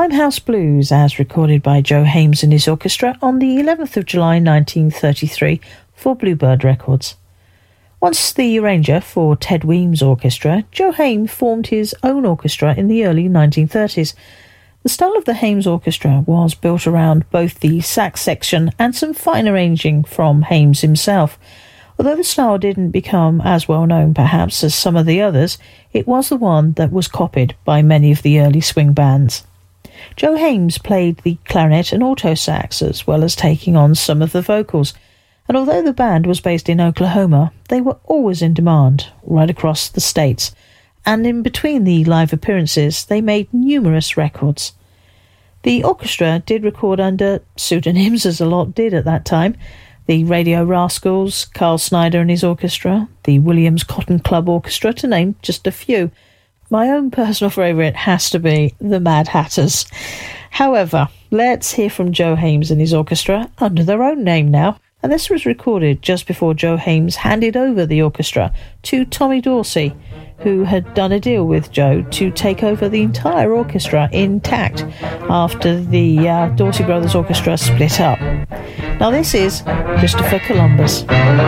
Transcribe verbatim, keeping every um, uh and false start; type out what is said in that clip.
Limehouse Blues, as recorded by Joe Hames and his orchestra on the eleventh of July nineteen thirty-three for Bluebird Records. Once the arranger for Ted Weems' orchestra, Joe Hames formed his own orchestra in the early nineteen thirties. The style of the Hames Orchestra was built around both the sax section and some fine arranging from Hames himself. Although the style didn't become as well known perhaps as some of the others, it was the one that was copied by many of the early swing bands. Joe Hames played the clarinet and alto sax as well as taking on some of the vocals, and although the band was based in Oklahoma, they were always in demand right across the states, and in between the live appearances they made numerous records. The orchestra did record under pseudonyms, as a lot did at that time: the Radio Rascals, Carl Snyder and his orchestra, the Williams Cotton Club Orchestra, to name just a few. My own personal favourite has to be the Mad Hatters. However, let's hear from Joe Hames and his orchestra under their own name now. And this was recorded just before Joe Hames handed over the orchestra to Tommy Dorsey, who had done a deal with Joe to take over the entire orchestra intact after the uh, Dorsey Brothers Orchestra split up. Now this is Christopher Columbus.